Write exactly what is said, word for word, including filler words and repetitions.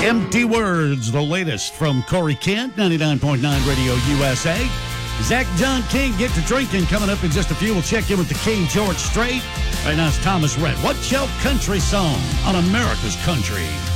Empty Words, the latest from Corey Kent, ninety-nine point nine Radio U S A. Zach John King, Get to Drinking, coming up in just a few. We'll check in with the King George Strait. Right now it's Thomas Rhett. What's your country song on America's Country?